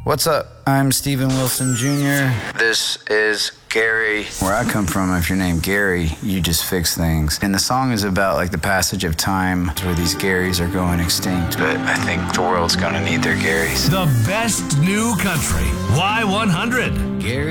What's up? I'm Steven Wilson Jr. This is Gary. Where I come from, if you're named Gary, you just fix things. And the song is about like the passage of time where these Garys are going extinct. But I think the world's gonna need their Garys. The best new country. Y100. Gary.